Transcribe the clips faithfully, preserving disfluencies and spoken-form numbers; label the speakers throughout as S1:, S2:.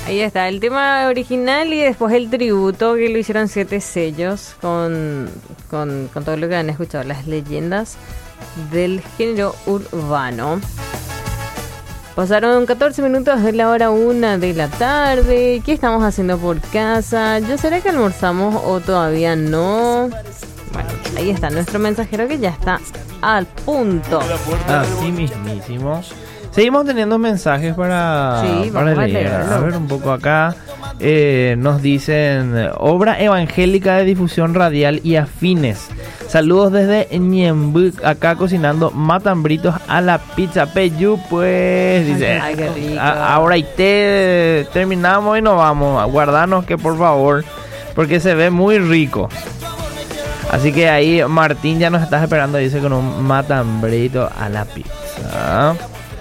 S1: Ahí está, el tema original y después el tributo que lo hicieron Siete Sellos con, con, con todo lo que han escuchado, las leyendas del género urbano. Pasaron catorce minutos de la hora una de la tarde. ¿Qué estamos haciendo por casa? ¿Ya será que almorzamos o todavía no? Bueno, ahí está nuestro mensajero que ya está al punto.
S2: Así mismísimo. Seguimos teniendo mensajes para,
S1: sí,
S2: para leer. A ver un poco acá. Eh, nos dicen: obra evangélica de difusión radial y afines. Saludos desde Ñembuc, acá cocinando matambritos a la pizza Peyu, pues. Dice,
S1: ay, qué rico.
S2: A, ahora y te terminamos y nos vamos. Guardanos que por favor, porque se ve muy rico. Así que ahí Martín ya nos está esperando, dice, con un matambrito a la pizza.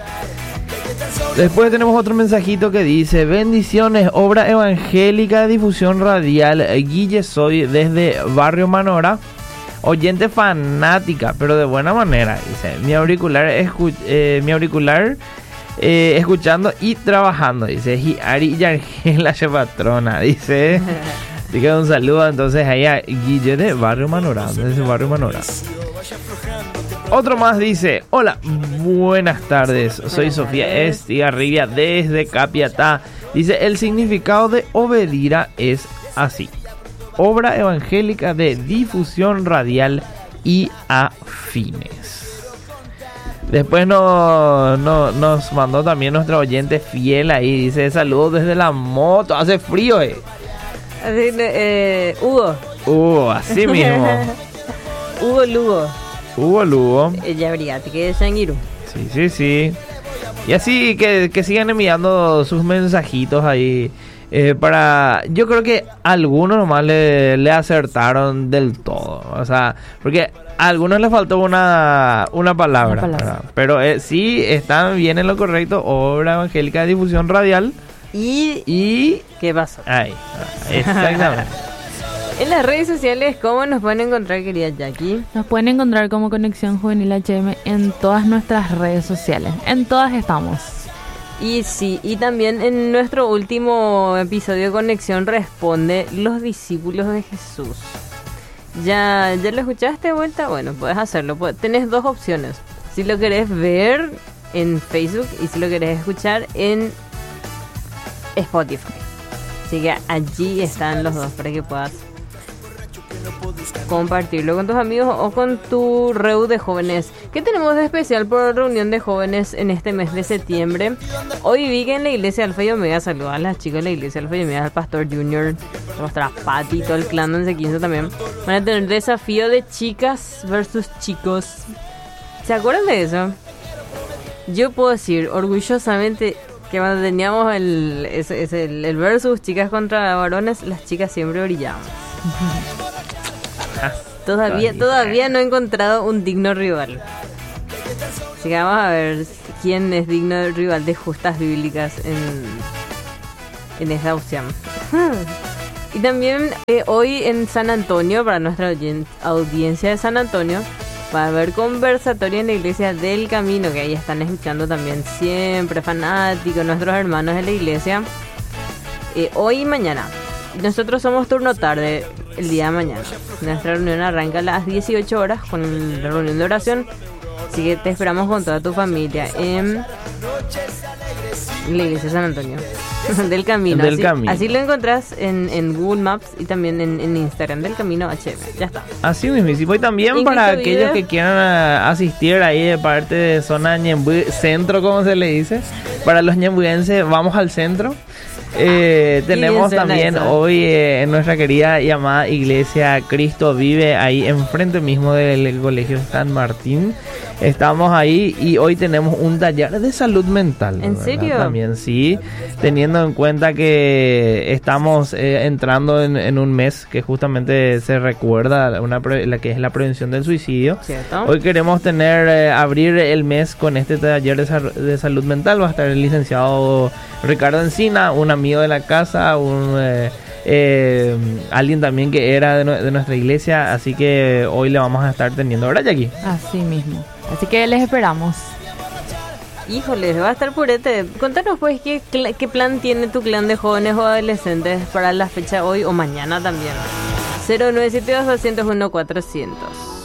S2: Después tenemos otro mensajito que dice: bendiciones, obra evangélica de difusión radial. Guille soy desde Barrio Manora, oyente fanática, pero de buena manera. Dice, mi auricular, escu eh, mi auricular eh, escuchando y trabajando. Dice, y Ari y Argela patrona. Dice, dice un saludo entonces ahí a Guille de Barrio Manora, desde Barrio Manora. Otro más dice: hola, buenas tardes, soy Sofía Estigarribia desde Capiatá. Dice, el significado de Obedira es así: obra evangélica de difusión radial y afines. Después no, no, nos mandó también nuestro oyente fiel ahí, dice, saludos desde la moto, hace frío eh.
S1: Así, eh, Hugo.
S2: Hugo, así mismo.
S1: Hugo Lugo.
S2: Hugo Lugo.
S1: Ella brillante, que es Shangiru.
S2: Sí, sí, sí. Y así que, que sigan enviando sus mensajitos ahí. Eh, para. Yo creo que algunos nomás le, le acertaron del todo. O sea, porque a algunos les faltó una, una palabra. Una palabra. Pero eh, sí están bien en lo correcto. Obra evangélica de difusión radial.
S1: Y.
S2: Y.
S1: ¿Qué pasó?
S2: Ahí. Exactamente.
S1: En las redes sociales, ¿cómo nos pueden encontrar, querida Jackie?
S3: Nos pueden encontrar como Conexión Juvenil H M en todas nuestras redes sociales. En todas estamos.
S1: Y sí, y también en nuestro último episodio de Conexión Responde, los discípulos de Jesús. ¿Ya, ya lo escuchaste de vuelta? Bueno, puedes hacerlo. Tenés dos opciones. Si lo querés ver en Facebook y si lo querés escuchar en Spotify. Así que allí están los dos para que puedas compartirlo con tus amigos o con tu reu de jóvenes. ¿Qué tenemos de especial por reunión de jóvenes en este mes de septiembre? Hoy vi que en la iglesia Alfa y Omega, saludos a las chicas de la iglesia Alfa y Omega, al pastor Junior, nuestra Pati, todo el clan de once quince también. Van a tener desafío de chicas versus chicos. ¿Se acuerdan de eso? Yo puedo decir orgullosamente que cuando teníamos el, ese, ese, el, el versus chicas contra varones, las chicas siempre brillaban. Todavía, todavía no he encontrado un digno rival. Así que vamos a ver quién es digno rival de justas bíblicas en, en esta opción. Y también eh, hoy en San Antonio, para nuestra audiencia de San Antonio, va a haber conversatorio en la iglesia del Camino, que ahí están escuchando también siempre fanáticos, nuestros hermanos de la iglesia. Eh, hoy y mañana. Nosotros somos turno tarde el día de mañana. Nuestra reunión arranca a las dieciocho horas con la reunión de oración. Así que te esperamos con toda tu familia en la iglesia de San Antonio del Camino.
S2: Del
S1: así,
S2: Camino.
S1: Así lo encontrás en, en Google Maps y también en, en Instagram, del Camino H M. Ya está.
S2: Así mismo. Y también
S1: Incluso
S2: para aquellos
S1: video.
S2: que quieran asistir ahí de parte de zona Ñembuí, centro, como se le dice. Para los ñembuenses, vamos al centro. Eh, tenemos también eso. Hoy eh, en nuestra querida y amada iglesia Cristo Vive, ahí enfrente mismo del colegio San Martín. Estamos ahí y hoy tenemos un taller de salud mental.
S1: ¿En
S2: ¿verdad?
S1: serio?
S2: También sí, teniendo en cuenta que estamos eh, entrando en, en un mes que justamente se recuerda una pre- la que es la prevención del suicidio.
S1: ¿Cierto?
S2: Hoy queremos tener eh, abrir el mes con este taller de, sal- de salud mental. Va a estar el licenciado Ricardo Encina, un amigo de la casa, un eh, eh, alguien también que era de, no- de nuestra iglesia, así que hoy le vamos a estar teniendo, ¿verdad, Jackie?
S3: Así mismo. Así que les esperamos.
S1: Híjole, va a estar purete. Contanos pues qué, cl- qué plan tiene tu clan de jóvenes o adolescentes para la fecha hoy o mañana también. cero nueve siete dos, dos cero uno, cuatrocientos.